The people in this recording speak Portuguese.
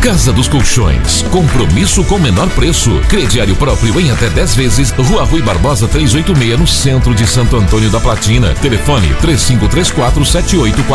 Casa dos Colchões, compromisso com menor preço. Crediário próprio em até 10 vezes. Rua Rui Barbosa 386, no centro de Santo Antônio da Platina. Telefone 35347840.